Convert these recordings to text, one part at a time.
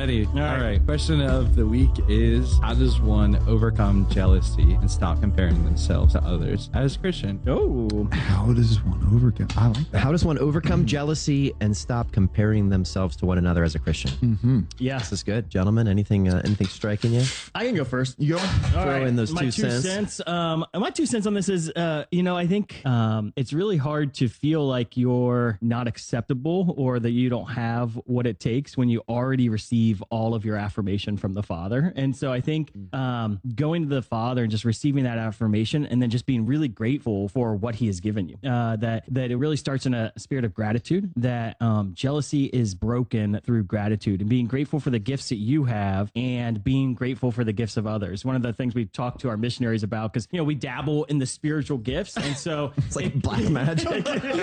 Ready. All right. Question of the week is, how does one overcome jealousy and stop comparing themselves to others as a Christian? Oh. How does one overcome? I like that. How does one overcome jealousy and stop comparing themselves to one another as a Christian? Yeah. This is good. Gentlemen, anything striking you? I can go first. You go. Throw in those my 2 2 cents. My 2 cents on this is, I think it's really hard to feel like you're not acceptable or that you don't have what it takes when you already receive all of your affirmation from the Father. And so I think going to the Father and just receiving that affirmation and then just being really grateful for what He has given you, that it really starts in a spirit of gratitude, that jealousy is broken through gratitude and being grateful for the gifts that you have and being grateful for the gifts of others. One of the things we talk to our missionaries about, because, we dabble in the spiritual gifts. And so It's like black magic.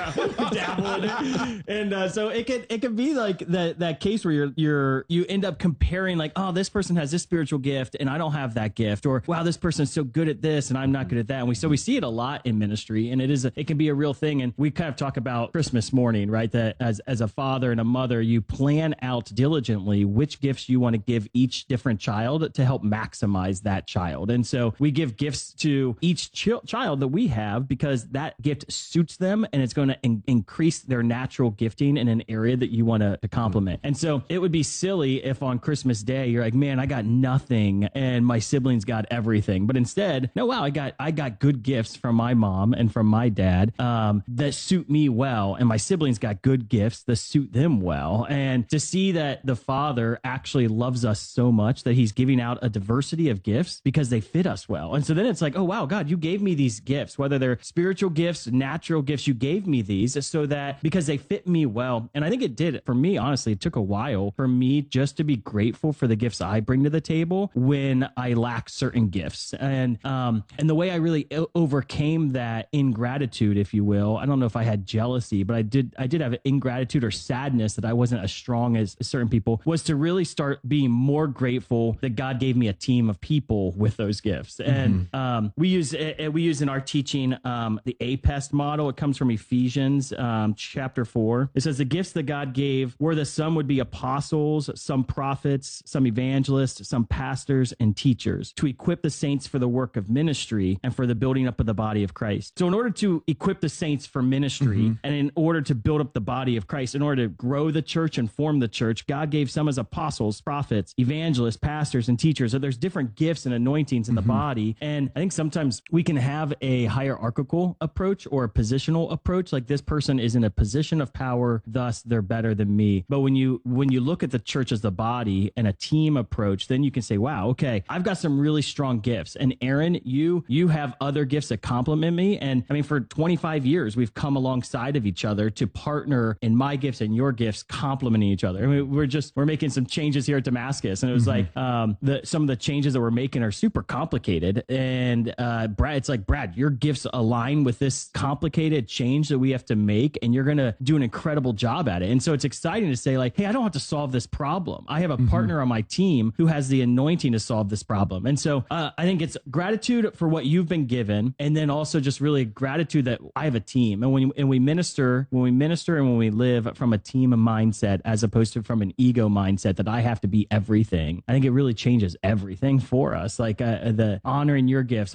dabble in it. And so it could be like that case where you end up comparing, like, oh, this person has this spiritual gift and I don't have that gift, or wow, this person's so good at this and I'm not good at that. And we see it a lot in ministry, and it can be a real thing. And we kind of talk about Christmas morning, right? That as a father and a mother, you plan out diligently which gifts you want to give each different child to help maximize that child. And so we give gifts to each child that we have because that gift suits them and it's going to increase their natural gifting in an area that you want to complement. And so it would be silly if on Christmas Day you're like, man, I got nothing and my siblings got everything. But instead, no, wow, I got good gifts from my mom and from my dad that suit me well, and my siblings got good gifts that suit them well. And to see that the Father actually loves us so much that He's giving out a diversity of gifts because they fit us well. And so then it's like, oh wow, God, you gave me these gifts, whether they're spiritual gifts, natural gifts, you gave me these so that because they fit me well. And I think it did for me, honestly, it took a while for me just to be grateful for the gifts I bring to the table when I lack certain gifts. And the way I really overcame that ingratitude, if you will, I don't know if I had jealousy, but I did have ingratitude or sadness that I wasn't as strong as certain people, was to really start being more grateful that God gave me a team of people with those gifts. And we use in our teaching the APEST model. It comes from Ephesians chapter 4. It says the gifts that God gave were that some would be apostles, some prophets, some evangelists, some pastors and teachers, to equip the saints for the work of ministry and for the building up of the body of Christ. So in order to equip the saints for ministry and in order to build up the body of Christ, in order to grow the church and form the church, God gave some as apostles, prophets, evangelists, pastors, and teachers. So there's different gifts and anointings in the body. And I think sometimes we can have a hierarchical approach or a positional approach, like this person is in a position of power, thus they're better than me. But when you look at the church as the body and a team approach, then you can say, wow, okay, I've got some really strong gifts. And Aaron, you have other gifts that complement me. And I mean, for 25 years, we've come alongside of each other to partner in my gifts and your gifts complementing each other. I mean, we're making some changes here at Damascus. And it was like, some of the changes that we're making are super complicated. And Brad, it's like, Brad, your gifts align with this complicated change that we have to make, and you're going to do an incredible job at it. And so it's exciting to say, like, hey, I don't have to solve this problem. I have a partner on my team who has the anointing to solve this problem. And so I think it's gratitude for what you've been given, and then also just really gratitude that I have a team. And when we minister and when we live from a team mindset as opposed to from an ego mindset that I have to be everything, I think it really changes everything for us. Like the honoring your gifts,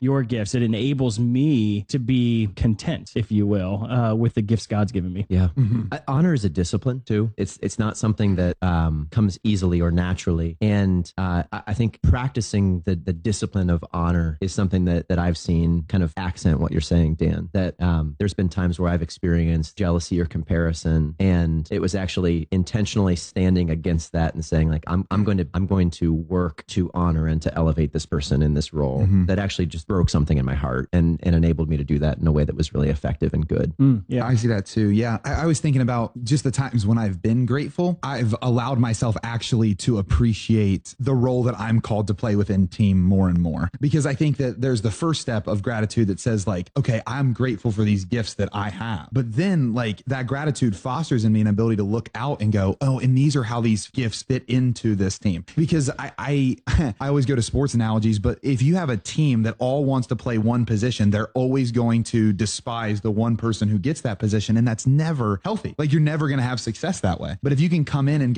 it enables me to be content, if you will, with the gifts God's given me. Yeah. Honor is a discipline too. It's not something that comes easily or naturally. And I think practicing the discipline of honor is something that I've seen kind of accent what you're saying, Dan, that there's been times where I've experienced jealousy or comparison, and it was actually intentionally standing against that and saying, like, I'm going to work to honor and to elevate this person in this role. That actually just broke something in my heart and enabled me to do that in a way that was really effective and good. Yeah, I see that too. Yeah. I was thinking about just the times when I've been grateful. I've allowed myself actually to appreciate the role that I'm called to play within team more and more, because I think that there's the first step of gratitude that says, like, okay, I'm grateful for these gifts that I have. But then, like, that gratitude fosters in me an ability to look out and go, oh, and these are how these gifts fit into this team. Because I always go to sports analogies, but if you have a team that all wants to play one position, they're always going to despise the one person who gets that position. And that's never healthy. Like, you're never going to have success that way. But if you can come in and go, I'm going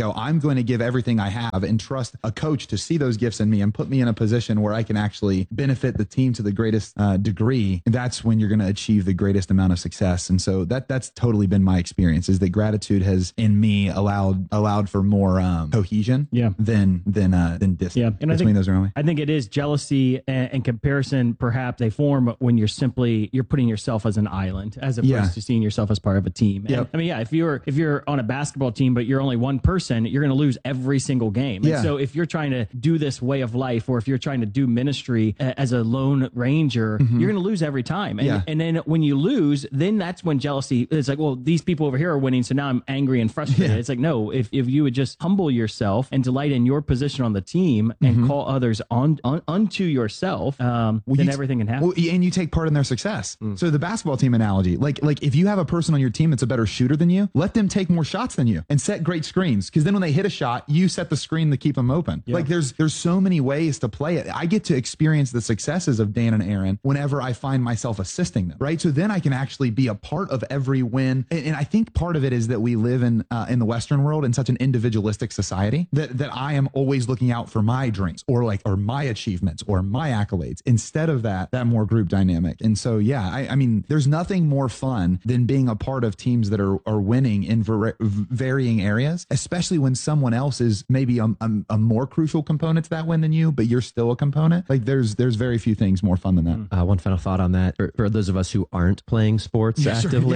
going to give everything I have and trust a coach to see those gifts in me and put me in a position where I can actually benefit the team to the greatest degree, that's when you're going to achieve the greatest amount of success. And so that's totally been my experience, is that gratitude has in me allowed for more cohesion than distance between those around me. I think it is jealousy and comparison. Perhaps they form when you're putting yourself as an island as opposed to seeing yourself as part of a team. And, I mean, if you're on a basketball team, but you're only one person, you're going to lose every single game. And so if you're trying to do this way of life, or if you're trying to do ministry as a lone ranger, you're going to lose every time. And then when you lose, then that's when jealousy is like, well, these people over here are winning, so now I'm angry and frustrated. It's like, no, if you would just humble yourself and delight in your position on the team and call others unto yourself, then everything can happen. Well, and you take part in their success. So the basketball team analogy, like if you have a person on your team that's a better shooter than you, let them take more shots than you and set great screens. Because then when they hit a shot, you set the screen to keep them open. Like there's so many ways to play it. I get to experience the successes of Dan and Aaron whenever I find myself assisting them, right? So then I can actually be a part of every win. And I think part of it is that we live in the Western world in such an individualistic society that I am always looking out for my dreams or my achievements or my accolades instead of that more group dynamic. And so, I mean, there's nothing more fun than being a part of teams that are winning in varying areas, especially when someone else is maybe a more crucial component to that win than you, but you're still a component. Like there's very few things more fun than that. One final thought on that for those of us who aren't playing sports actively,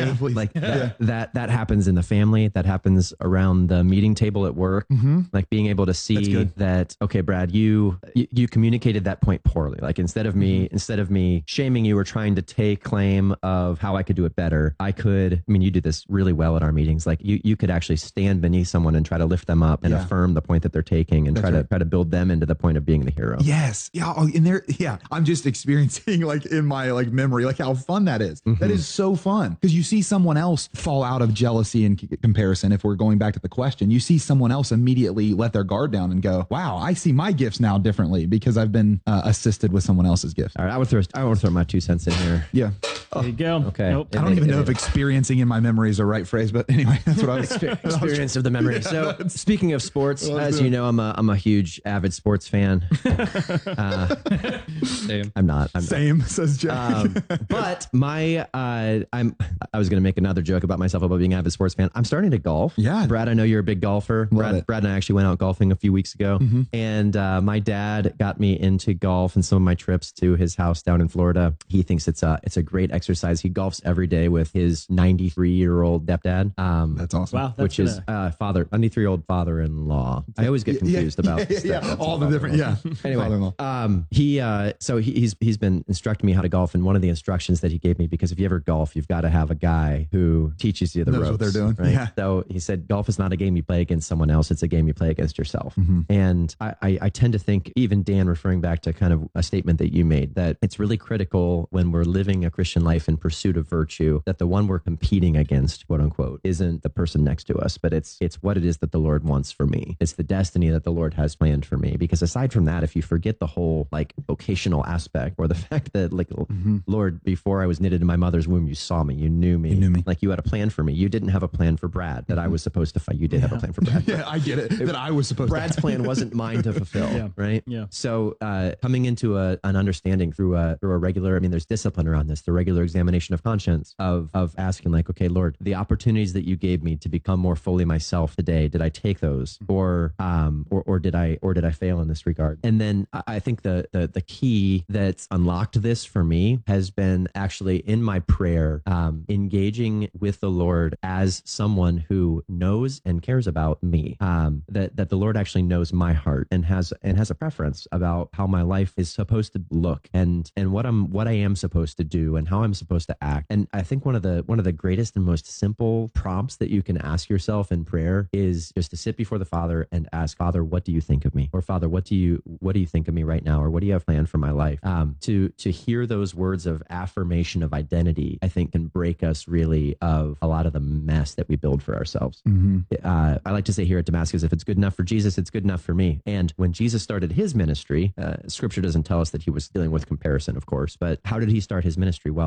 that happens in the family, that happens around the meeting table at work, like being able to see that, okay, Brad, you communicated that point poorly. Like instead of me shaming you or trying to take claim of how I could do it better, you do this really well at our meetings. Like you could actually stand beneath someone and try to lift them up and affirm the point that they're taking and try to build them into the point of being the hero. Yes. Yeah. I'm just experiencing like in my memory, like how fun that is. That is so fun because you see someone else fall out of jealousy and comparison. If we're going back to the question, you see someone else immediately let their guard down and go, wow, I see my gifts now differently because I've been assisted with someone else's gifts. All right. I want to throw my 2 cents in here. Yeah. There you go. Okay. Nope. I don't even know if experiencing in my memory is the right phrase, but anyway, that's what I was experience of the memory. So speaking of sports, as you know, I'm a huge avid sports fan. Same. I'm not. Same, says Jack. But I was going to make another joke about myself about being an avid sports fan. I'm starting to golf. Yeah. Brad, I know you're a big golfer. Brad and I actually went out golfing a few weeks ago. And my dad got me into golf and some of my trips to his house down in Florida. He thinks it's a great exercise. He golfs every day with his 93-year-old stepdad. That's awesome. Wow. Which is 93-year-old father-in-law. I always get confused about all the different. Anyway, he's been instructing me how to golf, and one of the instructions that he gave me, because if you ever golf, you've got to have a guy who teaches you the ropes. What they're doing. Right? Yeah. So he said, golf is not a game you play against someone else; it's a game you play against yourself. And I tend to think, even Dan, referring back to kind of a statement that you made, that it's really critical when we're living a Christian life in pursuit of virtue, that the one we're competing against, quote unquote, isn't the person next to us, but it's what it is that the Lord wants for me. It's the destiny that the Lord has planned for me. Because aside from that, if you forget the whole vocational aspect, or the fact that Lord, before I was knitted in my mother's womb, you saw me, you knew me. Like you had a plan for me. You didn't have a plan for Brad that I was supposed to fight. You did have a plan for Brad. Yeah, I get it. That I was supposed Brad's plan wasn't mine to fulfill. Right. Yeah. So coming into an understanding through a regular, there's discipline around this, the regular examination of conscience of asking okay, Lord, the opportunities that you gave me to become more fully myself today, did I take those or did I fail in this regard? And then I think the key that's unlocked this for me has been actually in my prayer, engaging with the Lord as someone who knows and cares about me, that the Lord actually knows my heart and has a preference about how my life is supposed to look and what I am supposed to do and how I'm supposed to act. And I think one of the greatest and most simple prompts that you can ask yourself in prayer is just to sit before the Father and ask, Father, what do you think of me? Or Father, what do you think of me right now? Or what do you have planned for my life? To hear those words of affirmation of identity, I think can break us really of a lot of the mess that we build for ourselves. I like to say here at Damascus, if it's good enough for Jesus, it's good enough for me. And when Jesus started his ministry, Scripture doesn't tell us that he was dealing with comparison, of course, but how did he start his ministry? Well,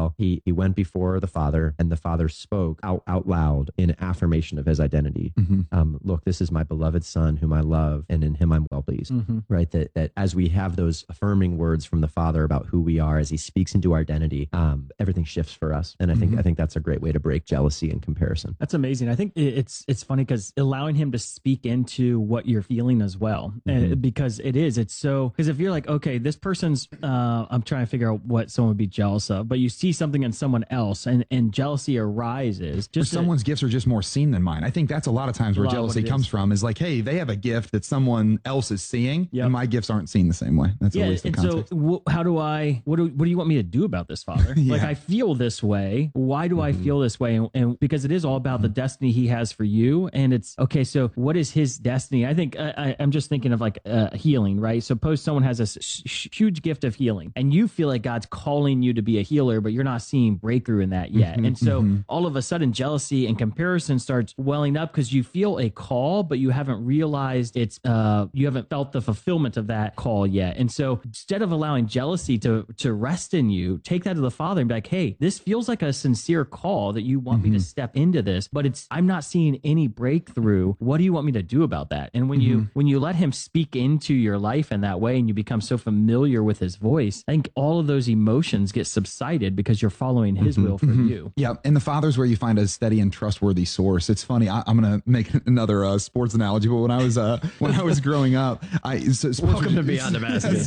how he went before the Father, and the Father spoke out loud in affirmation of his identity. Look, this is my beloved Son whom I love, and in him I'm well pleased. Right? That as we have those affirming words from the Father about who we are, as he speaks into our identity, everything shifts for us. And I think that's a great way to break jealousy and comparison. That's amazing. I think it's funny because allowing him to speak into what you're feeling as well, because because if you're like, okay, this person's, I'm trying to figure out what someone would be jealous of, but you see something in someone else and jealousy arises. Just someone's gifts are just more seen than mine. I think that's a lot of times where jealousy comes from, is like, hey, they have a gift that someone else is seeing, and my gifts aren't seen the same way. That's always the context. So how do what do you want me to do about this, Father? Like, I feel this way. Why do I feel this way? And because it is all about the destiny he has for you. And it's okay. So what is his destiny? I think I'm just thinking of like healing, right? Suppose someone has a huge gift of healing and you feel like God's calling you to be a healer, but you're not seeing breakthrough in that yet. And so all of a sudden jealousy and comparison starts welling up because you feel a call, but you haven't realized you haven't felt the fulfillment of that call yet. And so instead of allowing jealousy to rest in you, take that to the Father and be like, hey, this feels like a sincere call that you want me to step into this, but I'm not seeing any breakthrough. What do you want me to do about that? And when you let him speak into your life in that way and you become so familiar with his voice, I think all of those emotions get subsided because you're following his will for you. Yeah. And the Father's where you find a steady and trustworthy source. It's funny. I'm going to make another sports analogy, but when I was growing up, Welcome to Beyond the Basket.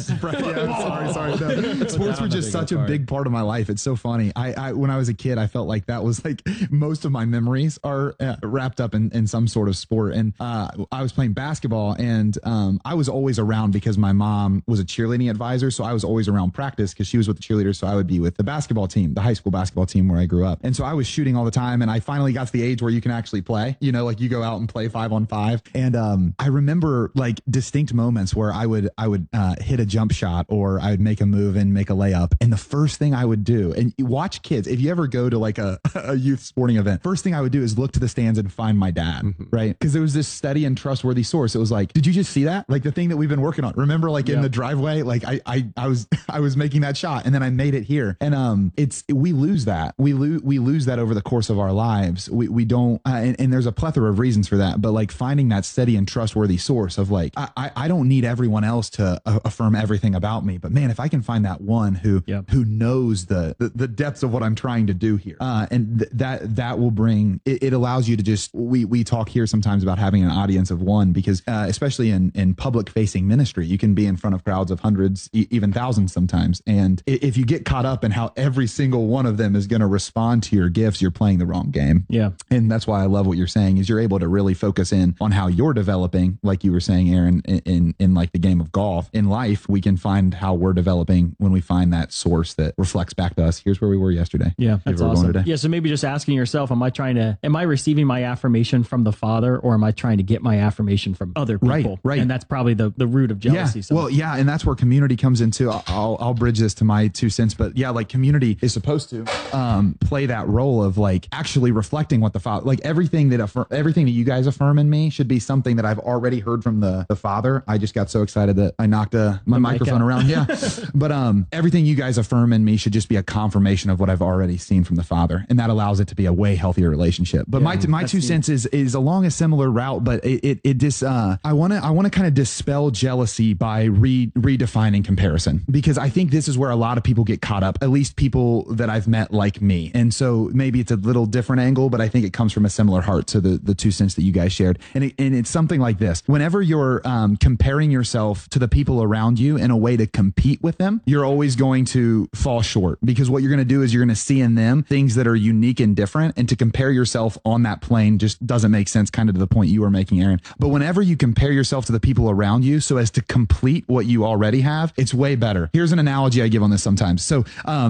Sorry. No. Sports were just such a big part of my life. It's so funny. I when I was a kid, I felt like that was like most of my memories are wrapped up in some sort of sport. And I was playing basketball, and I was always around because my mom was a cheerleading advisor. So I was always around practice because she was with the cheerleaders. So I would be with the basketball team, the high school basketball team where I grew up. And so I was shooting all the time. And I finally got to the age where you can actually play, like you go out and play 5-on-5. And I remember like distinct moments where I would hit a jump shot, or I would make a move and make a layup. And the first thing I would do, and you watch kids, if you ever go to like a youth sporting event, first thing I would do is look to the stands and find my dad, right? Because there was this steady and trustworthy source. It was like, did you just see that? Like the thing that we've been working on. Remember, like in the driveway, like I was making that shot, and then I made it here. And we lose that. We lose that over the course of our lives. We don't, and there's a plethora of reasons for that. But like finding that steady and trustworthy source of like, I don't need everyone else to affirm everything about me, but man, if I can find that one who knows the depths of what I'm trying to do here, and that will bring it allows you to just we talk here sometimes about having an audience of one, because especially in public facing ministry, you can be in front of crowds of hundreds, even thousands sometimes, and if you get caught up in how every single one of them is going to respond to your gifts, you're playing the wrong game. And that's why I love what you're saying, is you're able to really focus in on how you're developing, like you were saying, Aaron, in like the game of golf. In life, we can find how we're developing when we find that source that reflects back to us. Here's where we were yesterday. Yeah, that's awesome. Yeah, so maybe just asking yourself, am I receiving my affirmation from the Father, or am I trying to get my affirmation from other people? Right. And that's probably the root of jealousy. Yeah. Well, yeah, and that's where community comes into. I'll bridge this to my 2 cents, but yeah, like community is supposed to play that role of like actually reflecting what the Father, like everything that you guys affirm in me should be something that I've already heard from the Father. I just got so excited that I knocked my microphone around. Yeah. But everything you guys affirm in me should just be a confirmation of what I've already seen from the Father. And that allows it to be a way healthier relationship. But my 2 cents is along a similar route, but it just, I want to kind of dispel jealousy by redefining comparison, because I think this is where a lot of people get caught up, at least people that I've met like me. And so maybe it's a little different angle, but I think it comes from a similar heart to the 2 cents that you guys shared. And it's something like this. Whenever you're comparing yourself to the people around you in a way to compete with them, you're always going to fall short, because what you're going to do is you're going to see in them things that are unique and different. And to compare yourself on that plane just doesn't make sense, kind of to the point you were making, Aaron. But whenever you compare yourself to the people around you so as to complete what you already have, it's way better. Here's an analogy I give on this sometimes. So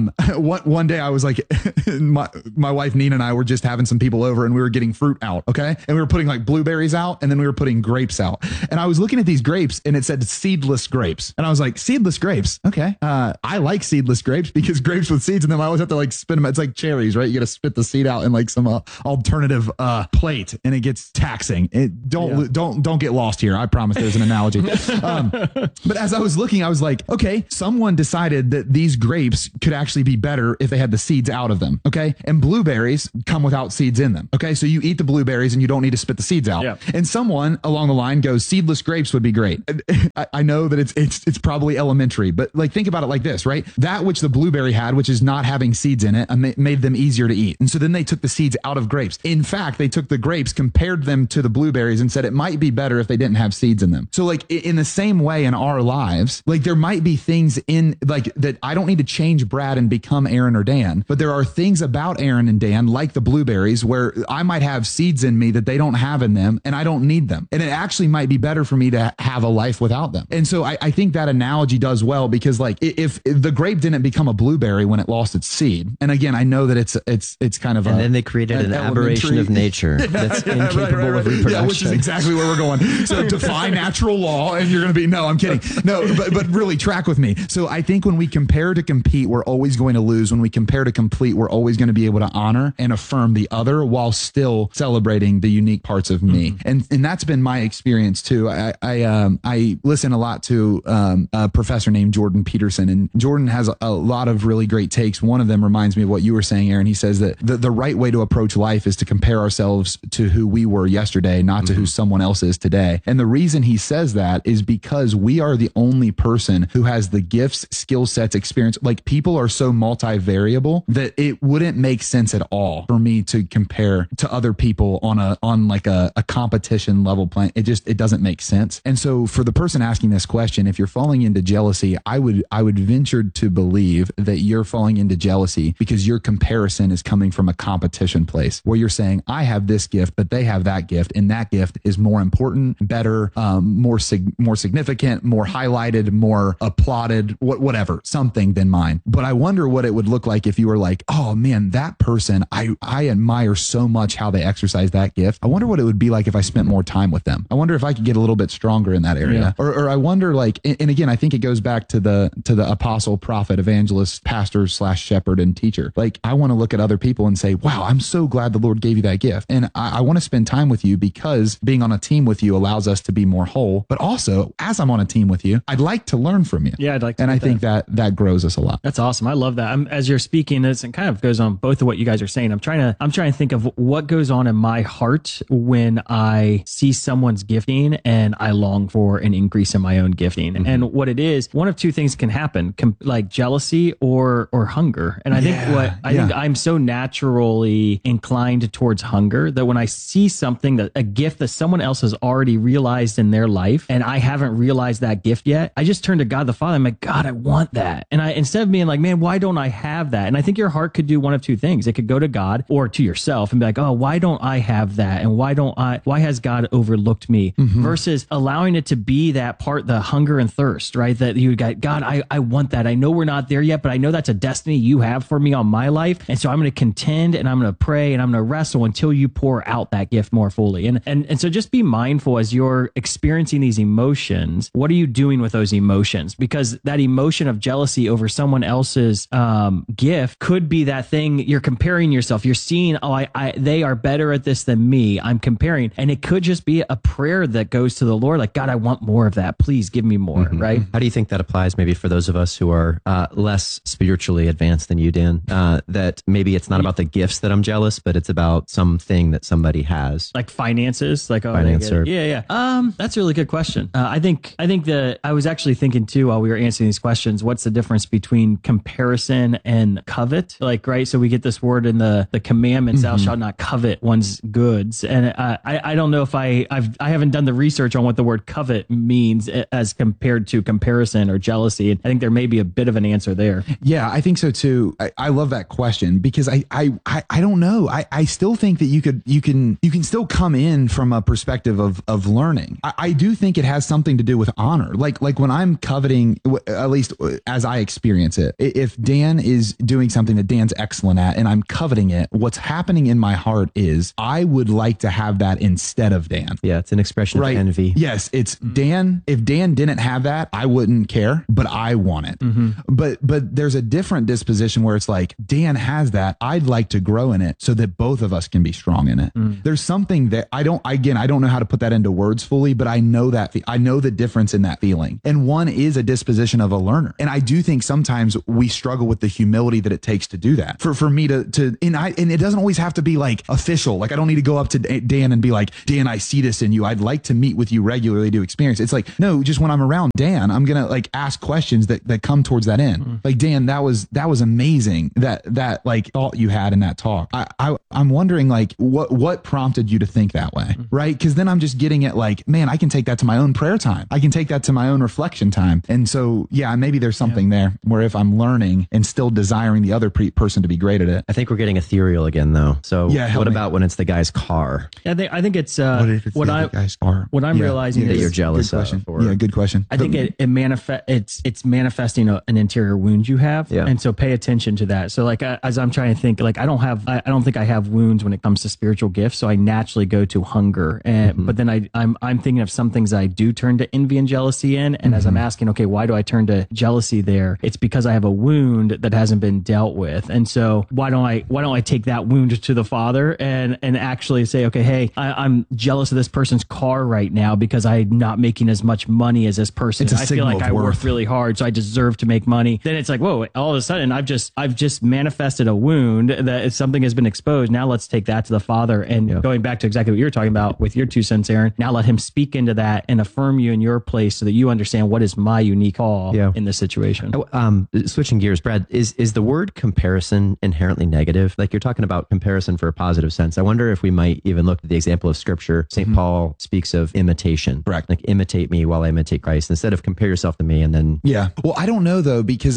one day I was like, my wife Nina and I were just having some people over, and we were getting fruit out. Okay. And we were putting like blueberries out, and then we were putting grapes out. And I was looking at these grapes, and it said seedless grapes. And I was like, seedless grapes. Okay. I like seedless grapes, because grapes with seeds in them, I always have to like spit them. It's like cherries, right? You got to spit the seed out in like some alternative plate, and it gets taxing. Don't get lost here. I promise there's an analogy. But as I was looking, I was like, okay, someone decided that these grapes could actually be better better if they had the seeds out of them. Okay. And blueberries come without seeds in them. Okay. So you eat the blueberries and you don't need to spit the seeds out. Yeah. And someone along the line goes, seedless grapes would be great. I know that it's probably elementary, but like, think about it like this, right? That which the blueberry had, which is not having seeds in it, made them easier to eat. And so then they took the seeds out of grapes. In fact, they took the grapes, compared them to the blueberries and said it might be better if they didn't have seeds in them. So like in the same way in our lives, like there might be things in like that I don't need to change Brad and become Aaron or Dan, but there are things about Aaron and Dan, like the blueberries, where I might have seeds in me that they don't have in them and I don't need them. And it actually might be better for me to have a life without them. And so I think that analogy does well, because like if the grape didn't become a blueberry when it lost its seed, and again, I know that it's kind of and then they created an aberration of nature that's incapable of reproduction. Yeah, which is exactly where we're going. So defy natural law and you're going to be, no, I'm kidding. No, but really track with me. So I think when we compare to compete, we're always going to lose. When we compare to complete, we're always going to be able to honor and affirm the other while still celebrating the unique parts of me. And that's been my experience too. I listen a lot to a professor named Jordan Peterson, and Jordan has a lot of really great takes. One of them reminds me of what you were saying, Aaron. He says that the right way to approach life is to compare ourselves to who we were yesterday, not to who someone else is today. And the reason he says that is because we are the only person who has the gifts, skill sets, experience. Like, people are so multivariable that it wouldn't make sense at all for me to compare to other people on like a competition level plan. It doesn't make sense. And so for the person asking this question, if you're falling into jealousy, I would venture to believe that you're falling into jealousy because your comparison is coming from a competition place where you're saying, I have this gift, but they have that gift, and that gift is more important, better, more significant, more highlighted, more applauded, whatever, something than mine. But I wonder what it would look like if you were like, oh man, that person, I admire so much how they exercise that gift. I wonder what it would be like if I spent more time with them. I wonder if I could get a little bit stronger in that area. Yeah. Or I wonder, like, and again, I think it goes back to the apostle, prophet, evangelist, pastor / shepherd and teacher. Like, I want to look at other people and say, wow, I'm so glad the Lord gave you that gift. And I want to spend time with you because being on a team with you allows us to be more whole. But also, as I'm on a team with you, I'd like to learn from you. Yeah, I'd like to. And I think that grows us a lot. That's awesome. I love that. As you're speaking this, and kind of goes on both of what you guys are saying. I'm trying to think of what goes on in my heart when I see someone's gifting and I long for an increase in my own gifting. Mm-hmm. And what it is, one of two things can happen, like jealousy or hunger. And I think I'm so naturally inclined towards hunger that when I see something, that a gift that someone else has already realized in their life and I haven't realized that gift yet, I just turn to God the Father. I'm like, God, I want that. And instead of being like, man, why don't I have that? And I think your heart could do one of two things. It could go to God or to yourself and be like, oh, why don't I have that? And why has God overlooked me? Mm-hmm. Versus allowing it to be that part, the hunger and thirst, right? That you got, God, I want that. I know we're not there yet, but I know that's a destiny you have for me on my life. And so I'm going to contend and I'm going to pray and I'm going to wrestle until you pour out that gift more fully. And so just be mindful as you're experiencing these emotions. What are you doing with those emotions? Because that emotion of jealousy over someone else's gift could be that thing you're comparing yourself. You're seeing, oh, they are better at this than me. I'm comparing. And it could just be a prayer that goes to the Lord, like, God, I want more of that. Please give me more, right? How do you think that applies maybe for those of us who are less spiritually advanced than you, Dan? That maybe it's not about the gifts that I'm jealous, but it's about something that somebody has. Like finances, like, oh, finance or, yeah. That's a really good question. I think that I was actually thinking too, while we were answering these questions, what's the difference between comparison and covet? Like, right. So we get this word in the commandments, thou shalt not covet one's goods. And I don't know if I haven't done the research on what the word covet means as compared to comparison or jealousy. And I think there may be a bit of an answer there. Yeah, I think so too. I love that question because I don't know. I still think that you can still come in from a perspective of learning. I do think it has something to do with honor. Like when I'm coveting, at least as I experience it, if Dan is doing something that Dan's excellent at and I'm coveting it, what's happening in my heart is I would like to have that instead of Dan. Yeah, it's an expression of envy. Yes, it's Dan. If Dan didn't have that, I wouldn't care, but I want it. But there's a different disposition where it's like, Dan has that. I'd like to grow in it so that both of us can be strong in it. There's something that I don't know how to put that into words fully, but I know the difference in that feeling. And one is a disposition of a learner. And I do think sometimes we struggle with the humility that it takes to do that. For me to and it doesn't always have to be like official. Like I don't need to go up to Dan and be like, Dan, I see this in you. I'd like to meet with you regularly to experience. It's like, no, just when I'm around Dan, I'm gonna like ask questions that come towards that end. Like, Dan, that was amazing. That like thought you had in that talk. I'm wondering like what prompted you to think that way, right? Because then I'm just getting it like, man, I can take that to my own prayer time. I can take that to my own reflection time. And so, yeah, maybe there's something there where if I'm learning and still desiring the other person to be great at it. I think we're getting ethereal again, though. So what about when it's the guy's car? I think it's what I'm realizing that is you're jealous of. Yeah, good question. I think it's manifesting an interior wound you have, and so pay attention to that. So like as I'm trying to think, like I don't think I have wounds when it comes to spiritual gifts, so I naturally go to hunger, and but then I'm thinking of some things I do turn to envy and jealousy in, and as I'm asking, okay, why do I turn to jealousy there? It's because I have a wound that hasn't been dealt with, and so why don't I take that wound to the Father and actually say, okay, hey, I'm jealous of this person's car right now because I'm not making as much money as this person. I feel like I worked really hard, so I deserve to make money. Then it's like, whoa, all of a sudden I've just manifested a wound that if something has been exposed. Now let's take that to the Father, and going back to exactly what you're talking about with your 2 cents, Aaron, now let him speak into that and affirm you in your place so that you understand what is my unique call in this situation. Switching gears, Brad, is the word comparison inherently negative? Like you're talking about comparison for a positive sense. I wonder if we might even look at the example of Scripture. St. Paul speaks of imitation. Correct. Like imitate me while I imitate Christ, instead of compare yourself to me and then. Yeah. Well, I don't know though, because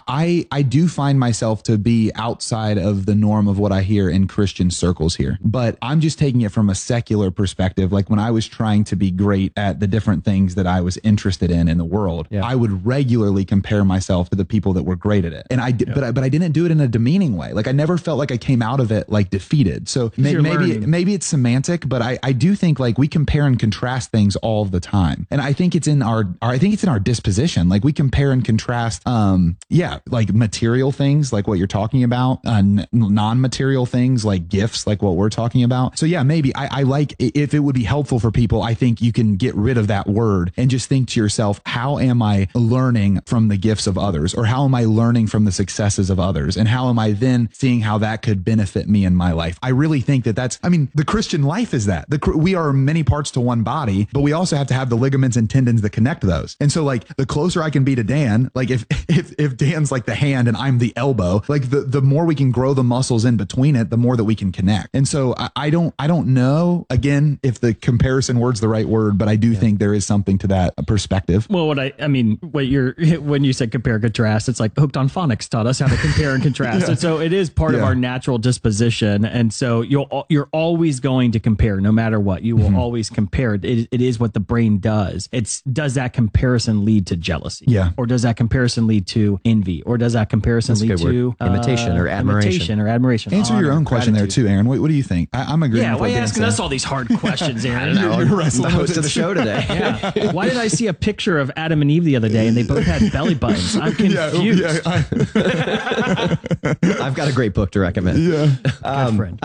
I do find myself to be outside of the norm of what I hear in Christian circles here, but I'm just taking it from a secular perspective. Like when I was trying to be great at the different things that I was interested in the world, I would regularly compare myself to the people that were great at it. And but I didn't do it in a demeaning way. Like I never felt like I came out of it like defeated. So maybe it's semantic, but I do think like we compare and contrast things all the time. And I think it's in our disposition. Like we compare and contrast, like material things, like what you're talking about, non-material things like gifts, like what we're talking about. So yeah, maybe I like, if it would be helpful for people, I think you can get rid of that word and just think to yourself, how am I learning from the gifts of others? Or how am I learning from the successes of others? And how am I then seeing how that could benefit me in my life? I really think the Christian life is that. We are many parts to one body, but we also have to have the ligaments and tendons that connect those. And so like the closer I can be to Dan, like if Dan's like the hand and I'm the elbow, like the more we can grow the muscles in between it, the more that we can connect. And so I don't know, again, if the comparison word's the right word, but I do think there is something to that perspective. Well, when you said compare and contrast, it's like Hooked on Phonics taught us how to compare and contrast. And so it is part of our natural disposition. And so you're always going to compare no matter what. You will always compare. It is what the brain does. Does that comparison lead to jealousy? Yeah. Or does that comparison lead to envy? Or does that comparison lead to imitation or admiration? Answer your own question there too, Aaron. What do you think? I'm agreeing with why are you asking us all these hard questions, Aaron? I don't know. I'm the host of the show today. Yeah. Why did I see a picture of Adam and Eve the other day and they both had belly buttons? I'm confused. I've got a great book to recommend. Friend.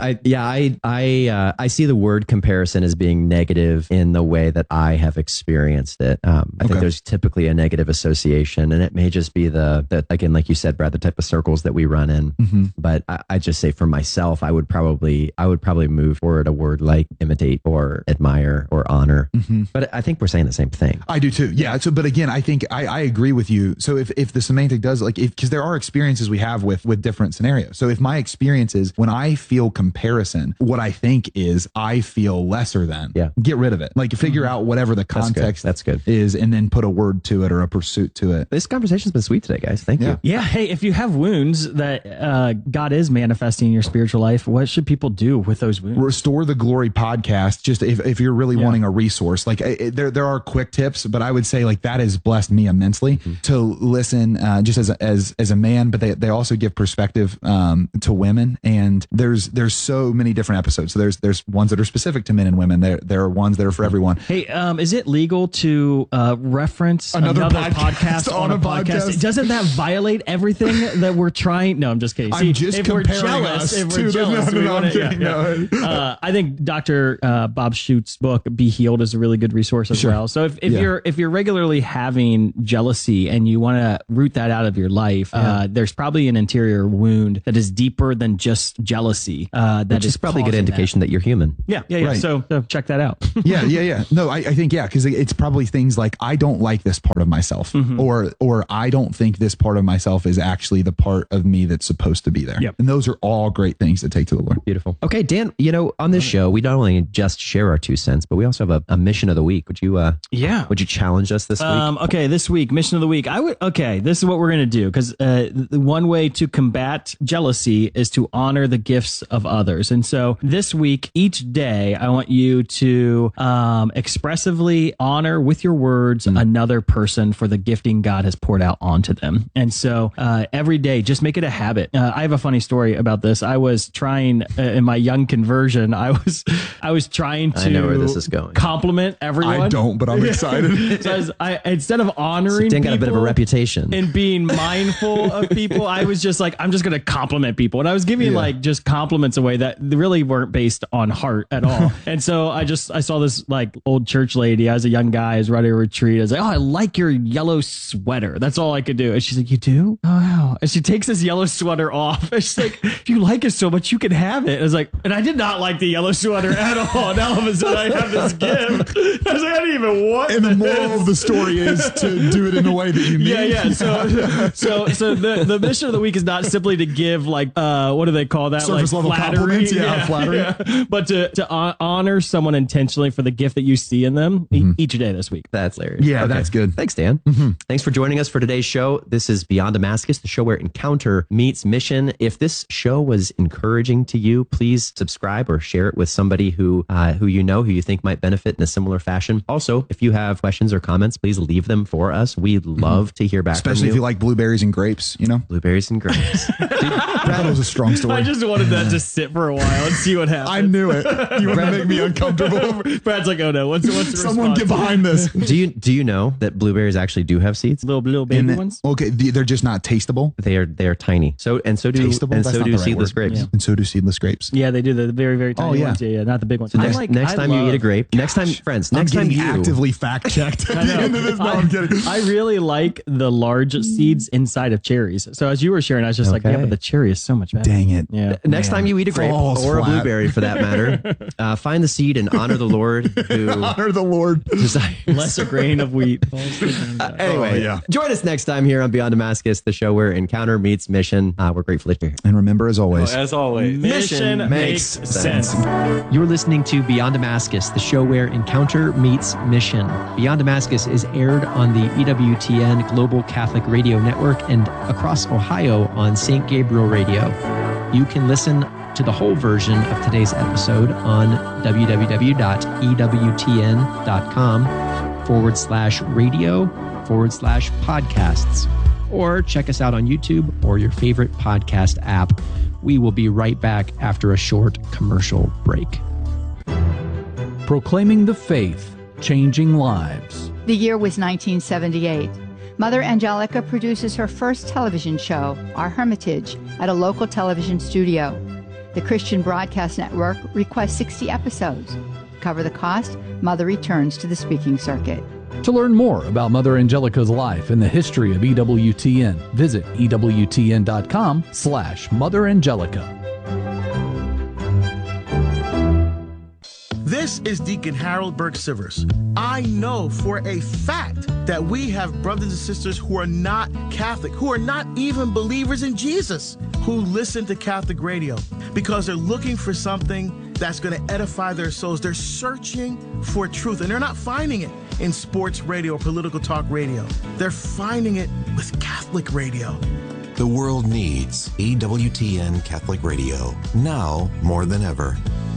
I see the word comparison as being negative in the way that I have experienced it. I think there's typically a negative association, and it may just be the again, like you said, Brad, the type of circles that we run in. But I just say for myself, I would probably move forward a word like imitate or admire or honor. But I think we're saying the same thing. I do too. Yeah. So, but again, I think I agree with you. So if the semantic does because there are experiences we have with different scenarios. So if my experience is when I feel comparison, what I think is I feel lesser than. Yeah. Get rid of it. Like figure out whatever the context That's good. is, and then put a word to it or a pursuit to it. This conversation's been sweet today, guys. Thank you. Yeah. Hey, if you have wounds that God is manifesting in your spiritual life, what should people do with those wounds? Restore the Glory podcast. Just if you're really wanting a resource, like there are quick tips, but I would say like that has blessed me immensely to listen just as a man, but they also give perspective to women, and there's so many different episodes. So there's ones that are specific to men and women. There are ones that are for everyone. Hey, is it legal to reference another podcast on a podcast? Doesn't that violate everything that we're trying? No, I'm just kidding. I'm just if we're jealous, I think Dr. Bob Schutz's book "Be Healed" is a really good resource as well. So if you're regularly having jealousy and you want to root that out of your life, life, there's probably an interior wound that is deeper than just jealousy. Which is probably a good indication that you're human. Yeah. Right. So check that out. Yeah. No, I think, because it's probably things like, I don't like this part of myself, or I don't think this part of myself is actually the part of me that's supposed to be there. Yep. And those are all great things to take to the Lord. Beautiful. Okay, Dan, on this show, we not only just share our 2 cents, but we also have a mission of the week. Would you challenge us this week? Okay, this week, mission of the week. This is what we're going to do, because the one way to combat jealousy is to honor the gifts of others. And so this week, each day, I want you to expressively honor with your words another person for the gifting God has poured out onto them. And so every day, just make it a habit. I have a funny story about this. I was trying in my young conversion, I was trying to I know where this is going. compliment everyone. I don't, but I'm excited. So instead of honoring Dan got a bit of a people reputation. and being mindful of people, I was just like, I'm just going to compliment people. And I was giving like just compliments away that really weren't based on heart at all. And so I saw this like old church lady. I was a young guy. I was running a retreat. I was like, oh, I like your yellow sweater. That's all I could do. And she's like, you do? Oh, wow. And she takes this yellow sweater off. And she's like, if you like it so much, you can have it. And I was like, and I did not like the yellow sweater at all. Now all of a sudden I have this gift. I was like, I didn't even want And the moral of the story is to do it in the way that you mean. Yeah. So the mission of the week is not simply to give like what do they call that? Surface like level flattery. compliments. Yeah, flattery. Yeah. But to honor someone intentionally for the gift that you see in them each day this week. That's hilarious. Yeah, that's good. Thanks, Dan. Thanks for joining us for today's show. This is Beyond Damascus, the show where encounter meets mission. If this show was encouraging to you, please subscribe or share it with somebody who you think might benefit in a similar fashion. Also, if you have questions or comments, please leave them for us. We'd love to hear back Especially from you. if you like blueberries and grapes, Blueberries and grapes. That was a strong story. I just wanted that to sit for a while and see what happens. I knew it. You were going to make me uncomfortable. Brad's like, oh no, what's the Someone response? get behind this. Do you know that blueberries actually do have seeds? Little baby ones? Okay, they're just not tasteable. They're tiny. So do Tasteable? That's not the right seedless word. grapes. Yeah. And so do seedless grapes. Yeah, they do the very, very tiny ones. Yeah, not the big ones. So next time you eat a grape, next time I'm actively fact checked at the end of this. No, I'm kidding. I really like the large seeds inside of cherries. So as you were sharing, I was just like, yeah, but the cherry is so much better. Dang it. Yeah. Next time you eat a grape Falls or a flat. blueberry for that matter, find the seed and honor the Lord who Honor the Lord. desires. Lesser grain of wheat. Anyway, yeah. Join us next time here on Beyond Damascus, the show where encounter meets mission. We're grateful that you're here. And remember, as always, As always. Mission makes sense. You're listening to Beyond Damascus, the show where encounter meets mission. Beyond Damascus is aired on the EWTN Global Catholic Radio Network and across Ohio on St. Gabriel Radio. You can listen to the whole version of today's episode on www.ewtn.com/radio/podcasts, or check us out on YouTube or your favorite podcast app. We will be right back after a short commercial break. Proclaiming the faith, changing lives. The year was 1978. Mother Angelica produces her first television show, Our Hermitage, at a local television studio. The Christian Broadcast Network requests 60 episodes. To cover the cost, Mother returns to the speaking circuit. To learn more about Mother Angelica's life and the history of EWTN, visit EWTN.com/Mother Angelica. This is Deacon Harold Burke Sivers. I know for a fact that we have brothers and sisters who are not Catholic, who are not even believers in Jesus, who listen to Catholic radio because they're looking for something that's going to edify their souls. They're searching for truth, and they're not finding it in sports radio or political talk radio. They're finding it with Catholic radio. The world needs EWTN Catholic Radio, now more than ever.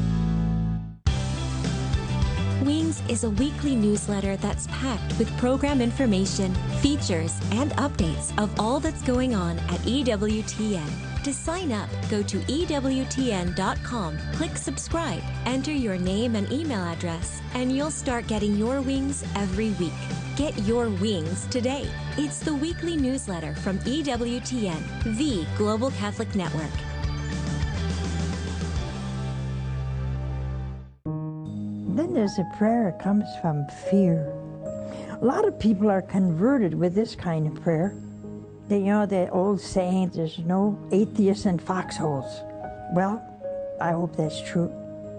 Wings is a weekly newsletter that's packed with program information, features, and updates of all that's going on at EWTN. To sign up, go to EWTN.com, click subscribe, enter your name and email address, and you'll start getting your wings every week. Get your wings today. It's the weekly newsletter from EWTN, the Global Catholic Network. Then there's a prayer that comes from fear. A lot of people are converted with this kind of prayer. The old saying, there's no atheists in foxholes. Well, I hope that's true.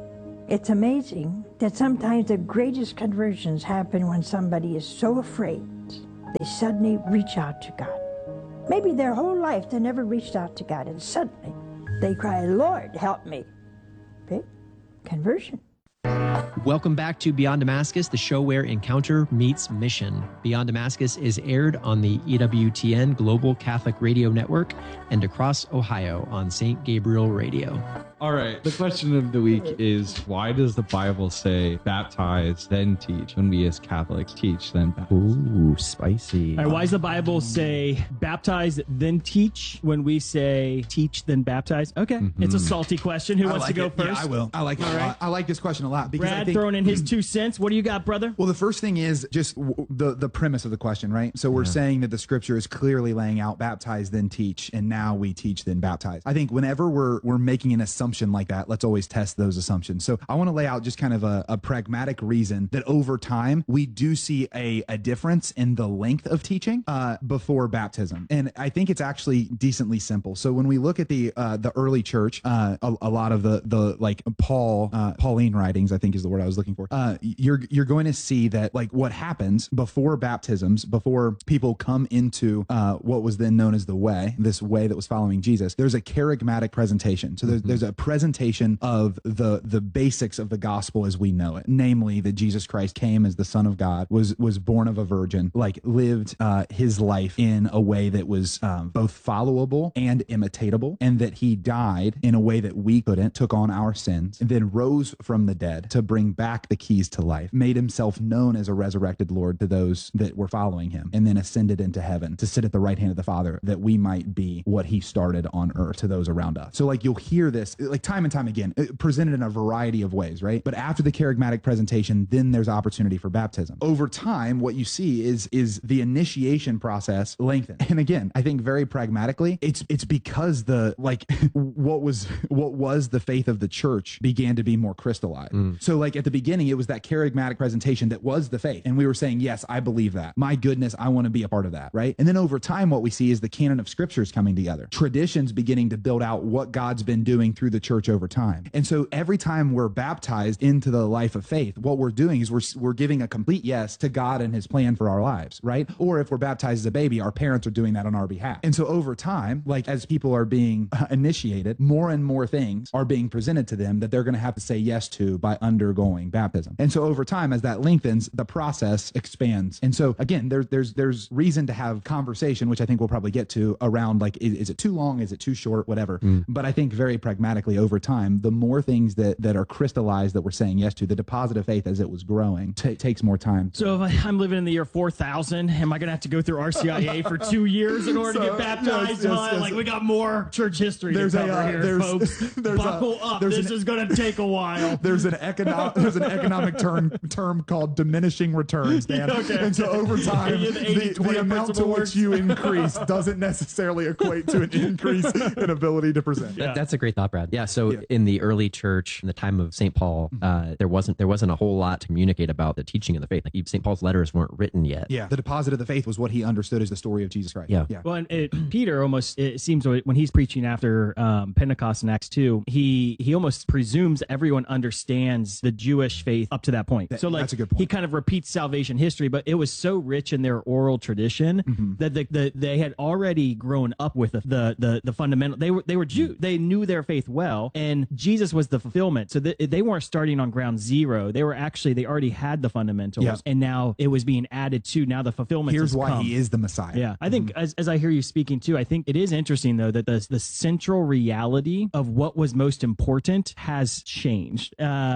It's amazing that sometimes the greatest conversions happen when somebody is so afraid they suddenly reach out to God. Maybe their whole life they never reached out to God, and suddenly they cry, Lord, help me. Okay? Conversion. Welcome back to Beyond Damascus, the show where encounter meets mission. Beyond Damascus is aired on the EWTN Global Catholic Radio Network and across Ohio on St. Gabriel Radio. All right. The question of the week is, why does the Bible say baptize, then teach, when we as Catholics teach, then baptize? Ooh, spicy. All right, why does the Bible say baptize, then teach, when we say teach, then baptize? Okay. It's a salty question. Who wants to go first? Yeah, I will. I like it a lot. I like this question a lot. Because Brad I think, throwing in his 2 cents. What do you got, brother? Well, the first thing is just the premise of the question, right? So we're saying that the scripture is clearly laying out baptize, then teach, and now we teach, then baptize. I think whenever we're making an assumption like that, let's always test those assumptions. So I want to lay out just kind of a pragmatic reason that over time we do see a difference in the length of teaching before baptism. And I think it's actually decently simple. So when we look at the early church, a lot of the like Pauline writings, I think is the word I was looking for, you're going to see that like what happens before baptisms, before people come into what was then known as the way, this way that was following Jesus, there's a charismatic presentation. So there's a presentation of the basics of the gospel as we know it, namely that Jesus Christ came as the Son of God, was born of a virgin, like lived his life in a way that was both followable and imitatable, and that he died in a way that we couldn't, took on our sins, and then rose from the dead to bring back the keys to life, made himself known as a resurrected Lord to those that were following him, and then ascended into heaven to sit at the right hand of the Father, that we might be what he started on earth to those around us. So like you'll hear this like time and time again, presented in a variety of ways, right? But after the charismatic presentation, then there's opportunity for baptism. Over time, what you see is the initiation process lengthened. And again, I think very pragmatically, it's because the like what was the faith of the church began to be more crystallized. So like at the beginning, it was that charismatic presentation that was the faith. And we were saying, yes, I believe that. My goodness, I want to be a part of that, right? And then over time, what we see is the canon of scriptures coming together. Traditions beginning to build out what God's been doing through the church over time. And so every time we're baptized into the life of faith, what we're doing is we're giving a complete yes to God and his plan for our lives, right? Or if we're baptized as a baby, our parents are doing that on our behalf. And so over time, like as people are being initiated, more and more things are being presented to them that they're going to have to say yes to by undergoing baptism. And so over time, as that lengthens, the process expands. And so again, there's reason to have conversation, which I think we'll probably get to, around like, is it too long? Is it too short? Whatever. But I think very pragmatically over time, the more things that are crystallized that we're saying yes to, the deposit of faith as it was growing takes more time. So if I'm living in the year 4000, am I going to have to go through RCIA for 2 years in order to get baptized? Yes. Like we got more church history to cover here, folks. Buckle up. This is going to take a while. There's an economic term called diminishing returns, Dan. Okay. And so over time, the amount to which you increase doesn't necessarily equate to an increase in ability to present. That's a great thought, Brad. Yeah. So in the early church, in the time of St. Paul, there wasn't a whole lot to communicate about the teaching of the faith. Like St. Paul's letters weren't written yet. Yeah. The deposit of the faith was what he understood as the story of Jesus Christ. Yeah. Well, and Peter almost, it seems when he's preaching after Pentecost in Acts 2, he almost presumes everyone understands the Jewish faith up to that point. So like that's a good point. He kind of repeats salvation history, but it was so rich in their oral tradition that they had already grown up with the fundamental. They were Jew. They knew their faith well, and Jesus was the fulfillment. So they weren't starting on ground zero. They already had the fundamentals, and now it was being added to. Now the fulfillment. Here's why he is the Messiah. Yeah, I think as I hear you speaking too, I think it is interesting though that the central reality of what was most important has changed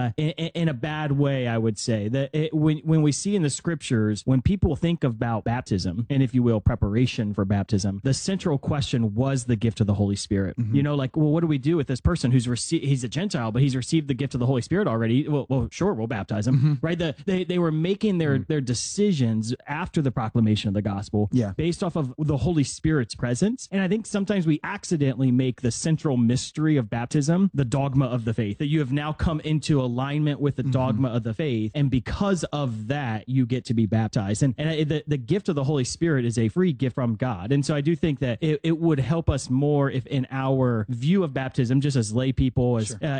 in a bad way. I would say that when we see in the scriptures, when people think about baptism and, if you will, preparation for baptism, the central question was the gift of the Holy Spirit. You know, like, well, what do we do with this person? person who's he's a Gentile, but he's received the gift of the Holy Spirit already. Well, sure, we'll baptize him, right? They were making their decisions after the proclamation of the gospel, based off of the Holy Spirit's presence. And I think sometimes we accidentally make the central mystery of baptism the dogma of the faith, that you have now come into alignment with the dogma of the faith, and because of that, you get to be baptized. And the gift of the Holy Spirit is a free gift from God. And so I do think that it would help us more if in our view of baptism, just as lay people,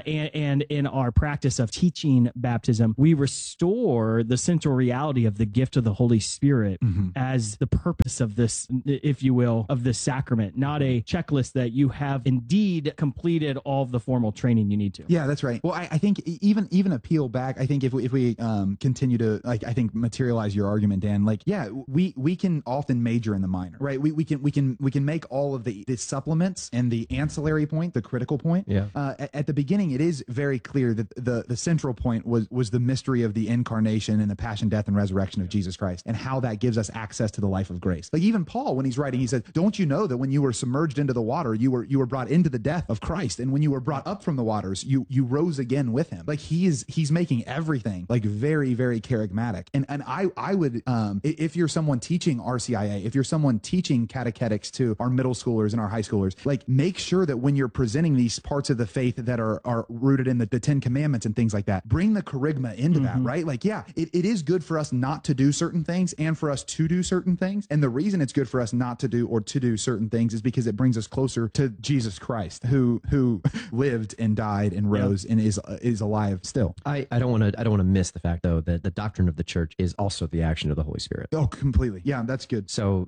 and in our practice of teaching baptism, we restore the central reality of the gift of the Holy Spirit as the purpose of this, if you will, of this sacrament, not a checklist that you have indeed completed all of the formal training you need to. Yeah, that's right. Well, I think even appeal back, I think if we continue to, like, I think materialize your argument, Dan, like, yeah, we can often major in the minor, right? We can make all of the supplements and the ancillary point, the critical point. Yeah. At the beginning, it is very clear that the central point was the mystery of the incarnation and the passion, death, and resurrection of Jesus Christ, and how that gives us access to the life of grace. Like even Paul, when he's writing, he said, "Don't you know that when you were submerged into the water, you were brought into the death of Christ, and when you were brought up from the waters, you rose again with him." Like he's making everything like very, very charismatic. And I would, if you're someone teaching RCIA, if you're someone teaching catechetics to our middle schoolers and our high schoolers, like make sure that when you're presenting these parts of the faith that are rooted in the 10 Commandments and things like that, bring the charisma into that, right? Like, yeah, it is good for us not to do certain things and for us to do certain things. And the reason it's good for us not to do or to do certain things is because it brings us closer to Jesus Christ, who lived and died and rose and is alive still. I don't want to miss the fact though that the doctrine of the church is also the action of the Holy Spirit. Oh, completely. Yeah, that's good. So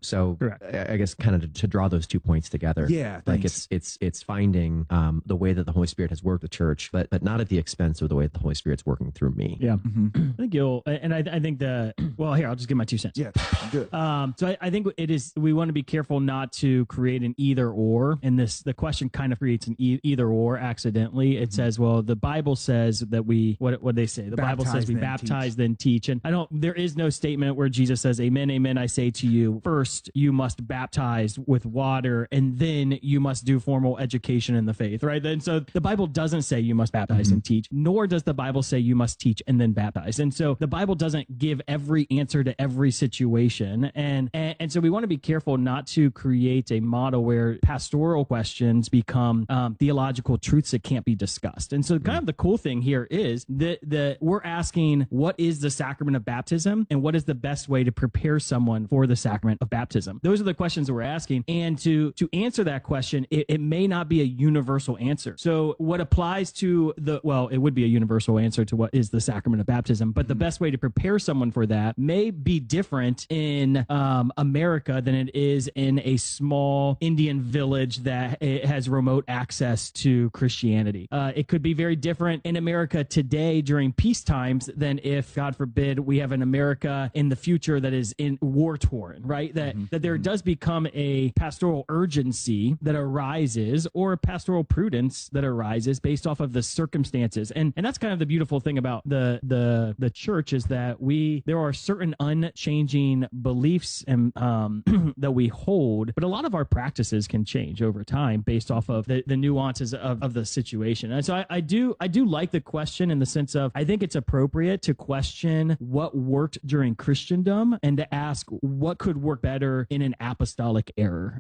I guess kind of to draw those 2 points together. Yeah, like thanks. it's finding the way that the Holy Spirit has worked the church, but not at the expense of the way that the Holy Spirit's working through me. Yeah, I think I think here, I'll just give my 2 cents. Yeah, good. So I think it is, we want to be careful not to create an either or, and the question kind of creates an either or accidentally. It says, well, the Bible says that what they say, the Bible says we baptize then teach, and there is no statement where Jesus says, "Amen, amen, I say to you, first you must baptize with water, and then you must do formal education in the faith," right? Then so the Bible doesn't say you must baptize and teach, nor does the Bible say you must teach and then baptize. And so the Bible doesn't give every answer to every situation, and so we want to be careful not to create a model where pastoral questions become theological truths that can't be discussed. And so kind of the cool thing here is that we're asking, what is the sacrament of baptism, and what is the best way to prepare someone for the sacrament of baptism? Those are the questions that we're asking. And to answer that question, it may not be a universal answer. So what applies to it would be a universal answer to what is the sacrament of baptism, but the best way to prepare someone for that may be different in America than it is in a small Indian village that has remote access to Christianity. It could be very different in America today during peace times than if, God forbid, we have an America in the future that is in war-torn, right? That there does become a pastoral urgency that arises, or a pastoral prudence that arises based off of the circumstances. And that's kind of the beautiful thing about the church, is that there are certain unchanging beliefs and that we hold, but a lot of our practices can change over time based off of the nuances of the situation. And so I do like the question, in the sense of, I think it's appropriate to question what worked during Christendom and to ask what could work better in an apostolic era.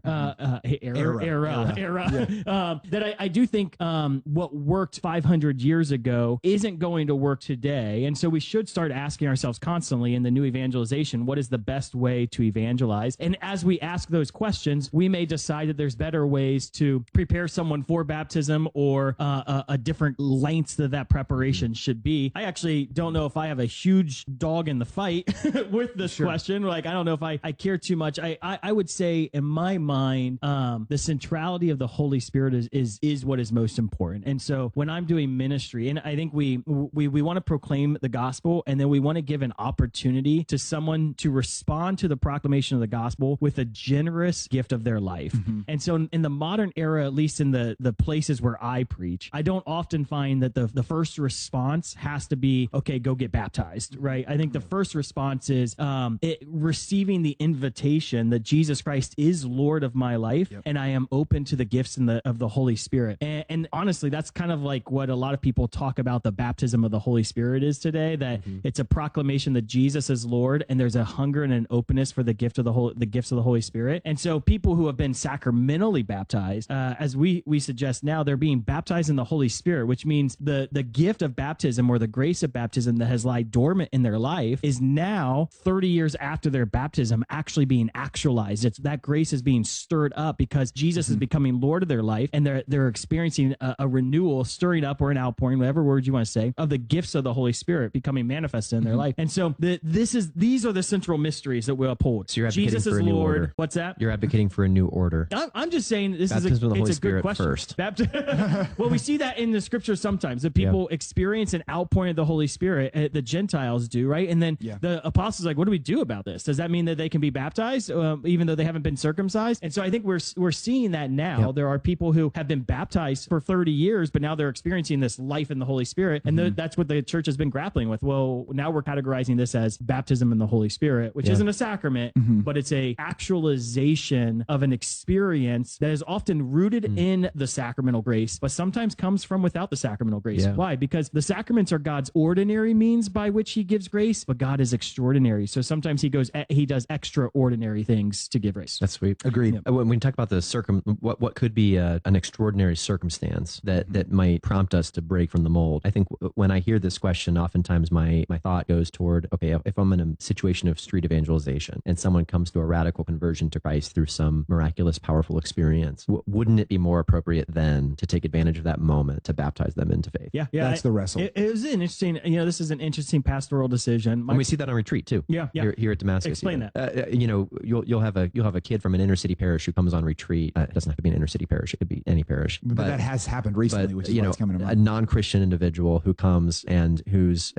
That I do think what worked 500 years ago isn't going to work today. And so we should start asking ourselves constantly in the new evangelization, what is the best way to evangelize? And as we ask those questions, we may decide that there's better ways to prepare someone for baptism, or a different lengths that preparation should be. I actually don't know if I have a huge dog in the fight with this question. Like, I don't know if I care too much. I would say, in my mind, the centrality of the Holy Spirit is what is most important. And so when I'm doing ministry, and I think we want to proclaim the gospel, and then we want to give an opportunity to someone to respond to the proclamation of the gospel with a generous gift of their life. And so in the modern era, at least in the places where I preach, I don't often find that the first response has to be, okay, go get baptized, right? I think the first response is receiving the invitation that Jesus Christ is Lord of my life, and I am open to the gifts of the Holy Spirit. And honestly, that's kind of like what a lot of people talk about the baptism of the Holy Spirit is today, that it's a proclamation that Jesus is Lord, and there's a hunger and an openness for the gifts of the Holy Spirit. And so people who have been sacramentally baptized, as we suggest now, they're being baptized in the Holy Spirit, which means the gift of baptism or the grace of baptism that has lied dormant in their life is now 30 years after their baptism actually being actualized. It's that grace is being stirred up because Jesus is becoming Lord of their life, and they're experiencing a renewal, stirring up, or an outpouring, whatever word you want to say, of the gifts of the Holy Spirit becoming manifested in their life. And so these are the central mysteries that we uphold. So you're advocating Jesus for is a new Lord. order. What's that? You're advocating for a new order. I'm just saying this Baptism is of the Holy it's a Spirit good question. first. Well, we see that in the scriptures sometimes that people experience an outpouring of the Holy Spirit. The Gentiles do, right? And then the apostles are like, what do we do about this? Does that mean that they can be baptized even though they haven't been circumcised? And so I think we're seeing that now. There are people who have been baptized for 30 years, but now they're experiencing this life in the Holy Spirit. And that's what the church has been grappling with. Well, now we're categorizing this as baptism in the Holy Spirit, which isn't a sacrament, but it's a actualization of an experience that is often rooted in the sacramental grace, but sometimes comes from without the sacramental grace. Why? Because the sacraments are God's ordinary means by which he gives grace, but God is extraordinary. So sometimes he does extraordinary things to give grace. That's sweet. Agreed. When we talk about the what could be an extraordinary circumstance that might prompt us to break from the mold, I think when I hear this question, oftentimes my thought goes toward, okay, if I'm in a situation of street evangelization and someone comes to a radical conversion to Christ through some miraculous, powerful experience, wouldn't it be more appropriate then to take advantage of that moment to baptize them into faith? Yeah, That's the wrestle. It was an interesting, this is an interesting pastoral decision. And we see that on retreat too. Here at Damascus. Explain that. You'll have a kid from an inner city parish who comes on retreat. It doesn't have to be an inner city parish; it could be any parish. But that has happened recently, which is why it's coming to mind. A non-Christian individual who comes and who's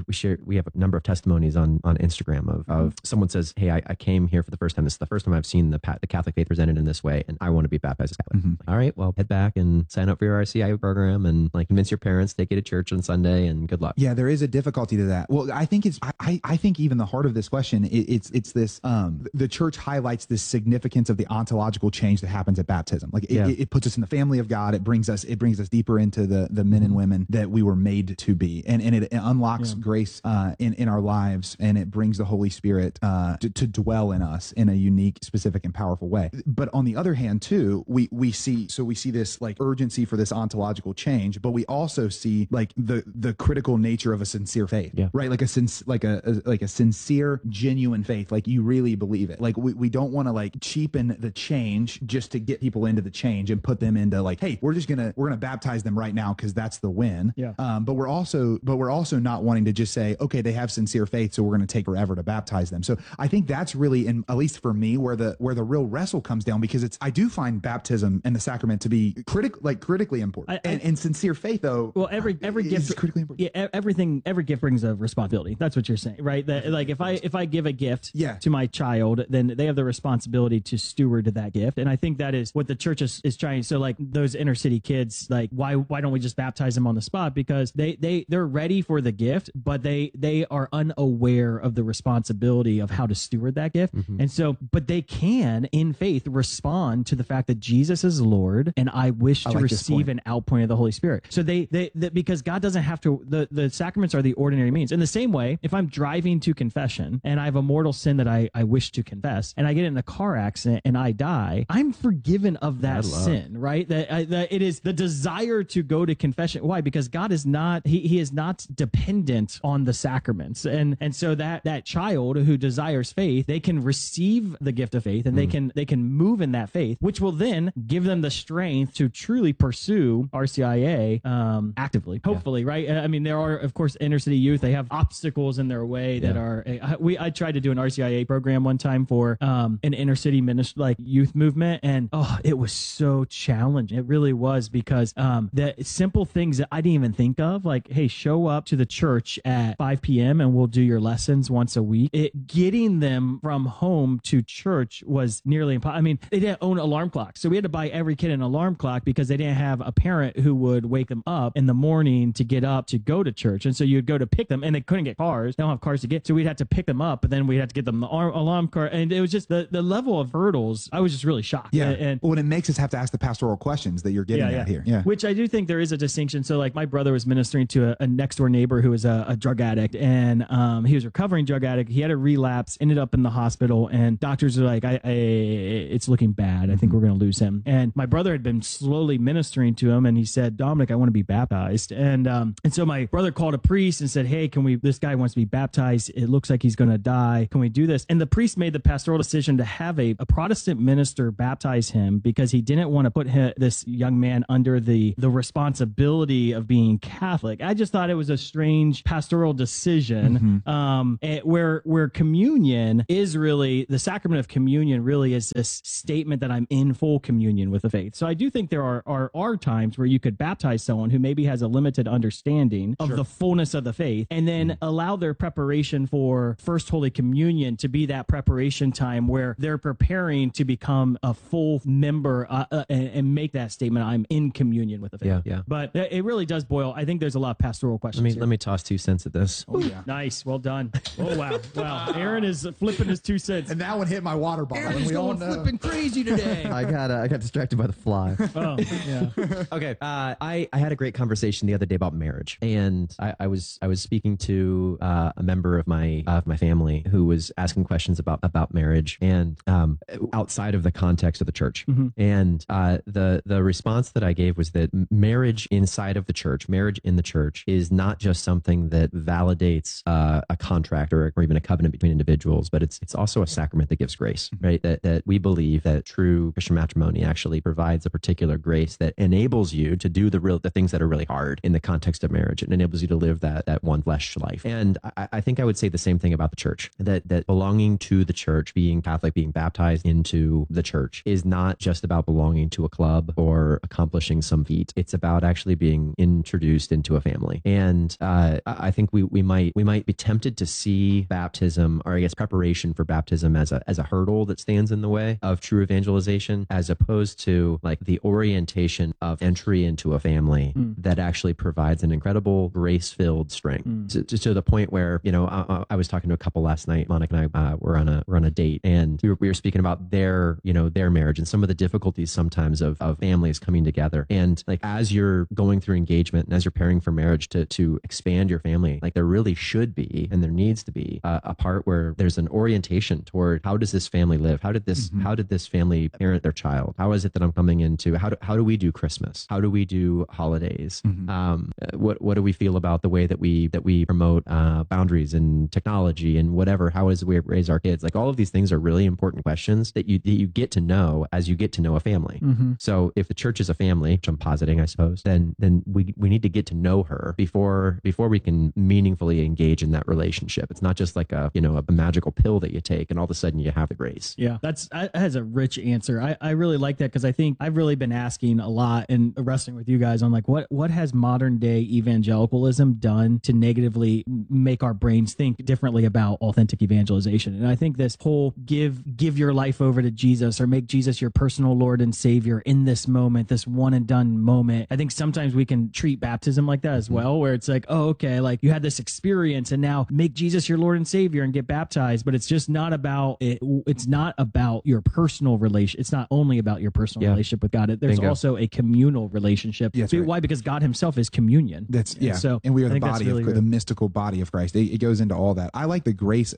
we have a number of testimonies on Instagram of someone says, "Hey, I came here for the first time. This is the first time I've seen the Catholic faith presented in this way, and I want to be baptized as Catholic." Like, all right, well, head back and sign up for your RCIA program and convince your parents, take you to church on Sunday, and good luck. Yeah, there is a difficulty to that. Well, I think I think even the heart of this question, it's this, the church highlights this significance of the ontological change that happens at baptism. Like it puts us in the family of God. It brings us deeper into the men and women that we were made to be. And it unlocks grace in our lives, and it brings the Holy Spirit to dwell in us in a unique, specific, and powerful way. But on the other hand, too, we see this like urgency for this ontological change, but we also see like the critical nature of a sincere faith, right? Like a sincere, genuine faith. Like you really believe it. Like we don't want to like cheapen the change just to get people into the change and put them into like, hey, we're gonna baptize them right now because that's the win. But we're also not wanting to just say, okay, they have sincere faith, so we're going to take forever to baptize them. So I think that's really, at least for me, where the real wrestle comes down, because I do find baptism and the sacrament to be critically important. And sincere faith, though, well, every gift is critically important. Yeah, every gift brings a responsibility. That's what you're saying, right? That like if I give a gift to my child, then they have the responsibility to steward that gift. And I think that is what the church is trying. So like those inner city kids, like why don't we just baptize them on the spot? Because they're ready for the gift, but they are unaware of the responsibility of how to steward that gift. And so, but they can in faith respond to the fact that Jesus is Lord, and I wish to receive an outpouring of the Holy Spirit. So they because God doesn't have to, the sacraments are the ordinary means. In the same way, if I'm driving to confession and I have a mortal sin that I wish to confess, and I get in a car accident and I die, I'm forgiven of that sin, right? That it is the desire to go to confession. Why? Because God is not, he is not dependent on the sacraments. And so that child who desires faith, they can receive the gift of faith, and they can move in that faith, which will then give them the strength to truly pursue RCIA actively, hopefully, right? I mean, there are, of course, inner city youth, they have obstacles in their way that are, I tried to do an RCIA program one time for an inner city ministry, like youth movement, and it was so challenging. It really was, because the simple things that I didn't even think of, like, hey, show up to the church at 5 p.m. and we'll do your lessons once a week. Getting them from home to church was nearly impossible. I mean, they didn't own alarm clocks, so we had to buy every kid an alarm clock because they didn't have a parent who would wake them up in the morning to get up to go to church. And so you'd go to pick them, and they couldn't get cars. They don't have cars to get, so we'd have to pick them up, but then we'd have to get them the alarm car. And it was just the level of hurdles. I was just really shocked. And it makes us have to ask the pastoral questions that you're getting at here. Yeah. Which I do think there is a distinction. So like my brother was ministering to a next door neighbor who was a drug addict, and he was a recovering drug addict. He had a relapse, ended up in the hospital, and doctors are like, it's looking bad. I think we're going to lose him. And my brother had been slowly ministering to him, and he said, Dominic, I want to be baptized. And so my brother called a priest and said, hey, this guy wants to be baptized. It looks like he's going to die. Can we do this? And the priest made the pastoral decision to have a Protestant minister baptize him because he didn't want to put this young man under the responsibility of being Catholic. I just thought it was a strange pastoral decision, where communion is really, the sacrament of communion really is this statement that I'm in full communion with the faith. So I do think there are times where you could baptize someone who maybe has a limited understanding of the fullness of the faith, and then allow their preparation for First Holy Communion to be that preparation time where they're preparing to become a full member and make that statement, I'm in communion with the faith. Yeah. But it really does boil. I think there's a lot of pastoral questions. Let me toss 2 cents at this. Oh, yeah. Nice. Well done. Oh, wow. Aaron is flipping his 2 cents. And that one hit my water bottle. Aaron and is we all going know. flipping crazy today. I got distracted by the fly. Oh, yeah. Okay. I had a great conversation the other day about marriage, and I was speaking to a member of my family who was asking questions about marriage and outside of the context of the church. And the response that I gave was that marriage inside of the church, marriage in the church, is not just something that validates a contract or even a covenant between individuals, but it's also a sacrament that gives grace, right? That we believe that true Christian matrimony actually provides a particular grace that enables you to do the things that are really hard in the context of marriage. It enables you to live that one flesh life. And I think I would say the same thing about the church, that belonging to the church, being Catholic, being baptized into the church, is not just about belonging to a club or accomplishing some feat. It's about actually being introduced into a family. And I think we might be tempted to see baptism, or I guess preparation for baptism, as a hurdle that stands in the way of true evangelization, as opposed to like the orientation of entry into a family that actually provides an incredible grace-filled strength to the point where, I was talking to a couple last night. Monica and I were on a date, and we were speaking about their marriage and some of the difficulties sometimes of families coming together. And like, as you're going through engagement and as you're preparing for marriage to expand your family, like there really should be, and there needs to be a part where there's an orientation toward, how does this family live? How did this family parent their child? How is it that I'm coming into? How do we do Christmas? How do we do holidays? What do we feel about the way that we promote boundaries and technology and whatever? How is we raise our kids? Like, all of these things are really important questions that you get to know as you get to know a family. So if the church is a family, which I'm positing, I suppose, then we need to get to know her before we can meaningfully engage in that relationship. It's not just like a magical pill that you take and all of a sudden you have the grace. Yeah, that has a rich answer. I really like that, because I think I've really been asking a lot and wrestling with you guys on like, what has modern day evangelicalism done to negatively make our brains think differently about authentic evangelization? And I think this whole give your life over to Jesus, or make Jesus your personal Lord and Savior in this moment, this one and done moment. I think sometimes we can treat baptism like that as well, where it's like, oh, okay, like you had this experience and now make Jesus your Lord and Savior and get baptized. But it's just not about it. It's not about your personal relation. It's not only about your personal relationship with God. There's also a communal relationship. Yeah, right. Why? Because God himself is communion. And we are the body of the mystical body of Christ. It goes into all that. I like the grace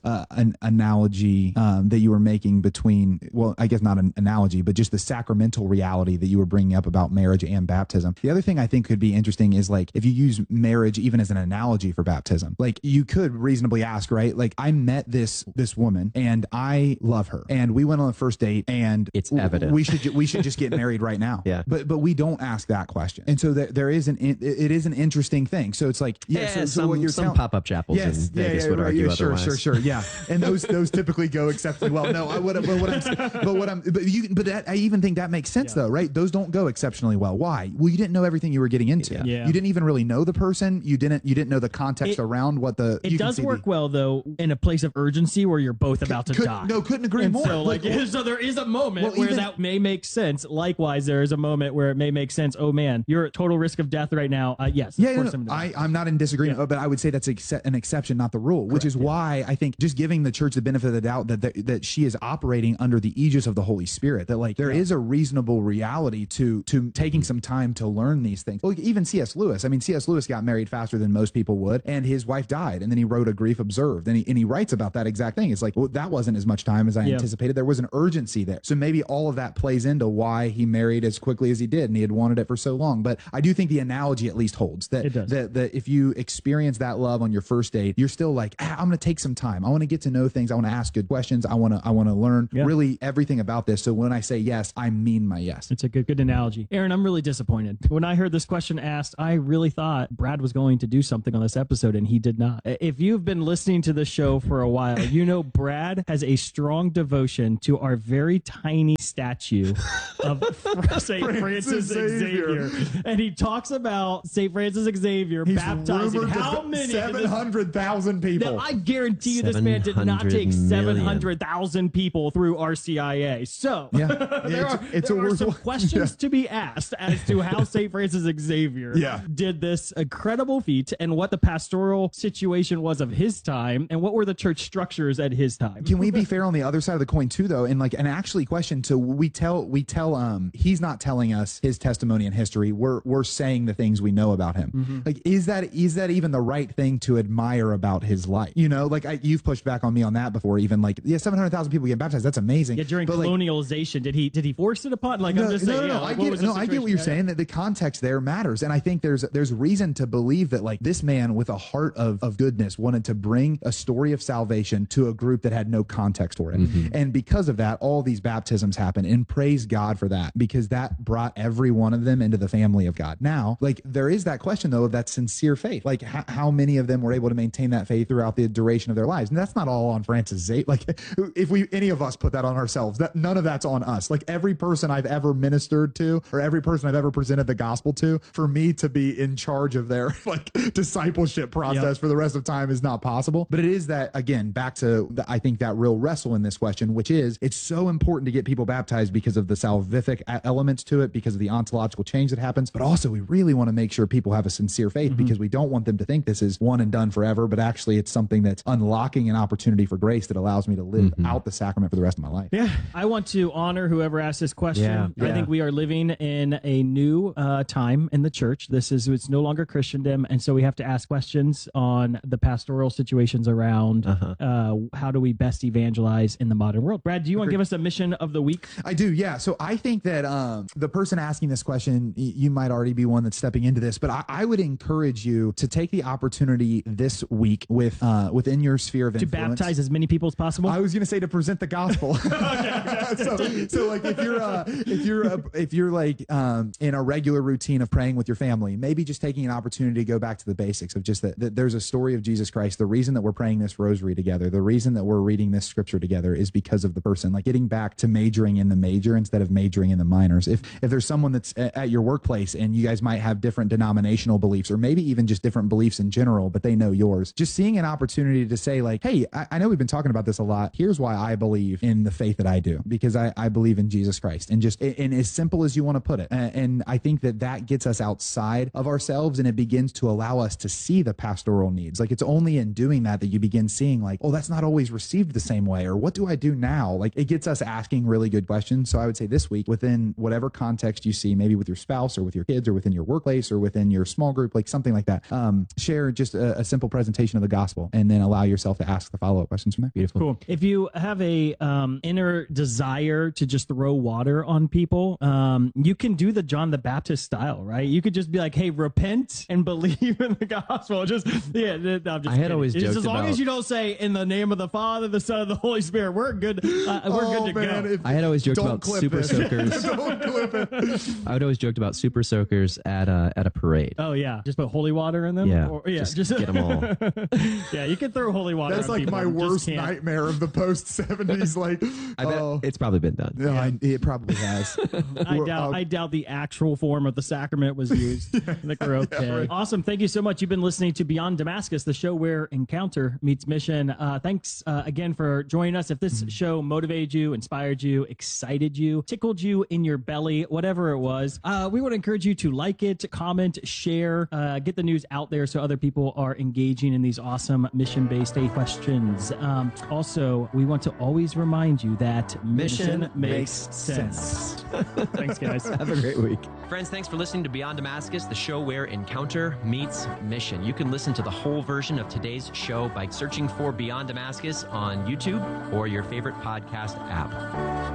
analogy that you were making between, well, I guess not an analogy, but just the sacramental reality that you were bringing up about marriage and baptism. The other thing I think could be interesting is like, if you use marriage even as an analogy for baptism, like you could reasonably ask, right? Like, I met this woman and I love her, and we went on a first date, and it's evident we should just get married right now. Yeah. But we don't ask that question, and so there is it is an interesting thing. So it's like, so what you're some pop-up chapels in Vegas would argue otherwise. Sure, yeah. And those typically go exceptionally well. No, I even think that makes sense though, right? Those don't go exceptionally well. Why? Well, you didn't know everything you were getting into. You didn't even really know the person. You didn't know the context around what the. It does work well though in a place of urgency where you're both about to die. No, couldn't agree more. So so there is a moment where that may make sense. Likewise, there is a moment where it may make sense. Oh man, you're at total risk of death right now. Yes. I'm not in disagreement, but I would say that's an exception, not the rule. Which is why I think just giving the church the benefit of the doubt that she is operating under the aegis of the Holy Spirit. That like there is a reasonable reality to to taking some time to learn these things. Well, even C.S. Lewis. I mean, C.S. Lewis got married faster than most people would, and his wife died, and then he wrote A Grief Observed, and he writes about that exact thing. It's like, well, that wasn't as much time as I anticipated. There was an urgency there. So maybe all of that plays into why he married as quickly as he did, and he had wanted it for so long. But I do think the analogy at least holds that if you experience that love on your first date, you're still like, I'm going to take some time. I want to get to know things. I want to ask good questions. I want to learn really everything about this. So when I say yes, I mean my yes. It's a good analogy. Aaron, I'm really disappointed. When I heard this question asked, I really thought Brad was going to do something on this episode, and he did not. If you've been listening to the show for a while, you know Brad has a strong devotion to our very tiny statue of St. Francis Xavier. And he talks about St. Francis Xavier baptizing how many? 700,000 people. Now, I guarantee you this man did not take 700,000 people through RCIA. So there are some questions to be asked as to how St. Francis Xavier did this incredible feat, and what the pastoral situation was of his time, and what were the church structures at his time. Can we be fair on the other side of the coin too, though? And actually question, so we tell he's not telling us his testimony and history. We're saying the things we know about him. Mm-hmm. Like, is that even the right thing to admire about his life? You know, like you've pushed back on me on that before. Even 700,000 people get baptized. That's amazing. Yeah, during colonialization, did he force it upon? Like, I'm just saying. I get what you're saying. That the context there matters, and I think there's reason to believe that this man with a heart of goodness wanted to bring a story of salvation to a group that had no context for it, and because of that, all these baptisms happen, and praise God for that, because that brought every one of them into the family of God. Now, there is that question though of that sincere faith. How many of them were able to maintain that faith throughout the duration of their lives? And that's not all on Francis Xavier. If any of us put that on ourselves, that none of that's on us. Every person I've ever ministered to, or every person I've ever presented the gospel to, for me to be in charge of their discipleship process for the rest of time is not possible. But it is that, again, back to I think that real wrestle in this question, which is it's so important to get people baptized because of the salvific elements to it, because of the ontological change that happens. But also we really want to make sure people have a sincere faith, because we don't want them to think this is one and done forever, but actually it's something that's unlocking an opportunity for grace that allows me to live out the sacrament for the rest of my life. Yeah. I want to honor whoever asked this question. I think we are living in a new time in the church. It's no longer Christendom, and so we have to ask questions on the pastoral situations around how do we best evangelize in the modern world. Brad, do you want to give us a mission of the week? I do, yeah. So I think that the person asking this question, you might already be one that's stepping into this, but I would encourage you to take the opportunity this week within your sphere of influence. To baptize as many people as possible? I was going to say to present the gospel. So if you're in a regular routine of praying with your family, maybe just taking an opportunity to go back to the basics of just that there's a story of Jesus Christ. The reason that we're praying this rosary together, the reason that we're reading this scripture together is because of the person. Getting back to majoring in the major instead of majoring in the minors. If there's someone that's at your workplace and you guys might have different denominational beliefs, or maybe even just different beliefs in general, but they know yours, just seeing an opportunity to say hey, I know we've been talking about this a lot. Here's why I believe in the faith that I do, because I believe in Jesus Christ, and just in as simple as you want to put it. And I think that gets us outside of ourselves, and it begins to allow us to see the pastoral needs. It's only in doing that you begin seeing that's not always received the same way, or what do I do now? It gets us asking really good questions. So I would say this week, within whatever context you see, maybe with your spouse or with your kids or within your workplace or within your small group, something like that, share just a simple presentation of the gospel, and then allow yourself to ask the follow-up questions from there. Beautiful. Cool. If you have a inner desire to just throw water on people, you can do the John the Baptist style, right? You could just be hey, repent and believe in the gospel. I'm just I had always joked as long as you don't say in the name of the Father, the Son, and the Holy Spirit, we're good. We're good to go. I had always joked about super soakers. Don't clip it. I would always joked about super soakers at a parade. Oh yeah, just put holy water in them. Yeah, just get them all. Yeah, you can throw holy water. That's on people. my worst nightmare of the post 70s. I bet it's probably been done. Yeah, it probably has. I doubt the actual form of the sacrament was used. I think we're okay. Right. Awesome. Thank you so much. You've been listening to Beyond Damascus, the show where encounter meets mission. Thanks again for joining us. If this show motivated you, inspired you, excited you, tickled you in your belly, whatever it was, we want to encourage you to like it, comment, share, get the news out there so other people are engaging in these awesome mission-based questions. Also, we want to always remind you that mission makes sense. Thanks, guys. Have a great week. Friends, thanks for listening to Beyond Damascus, the show where encounter meets mission. You can listen to the whole version of today's show by searching for Beyond Damascus on YouTube or your favorite podcast app.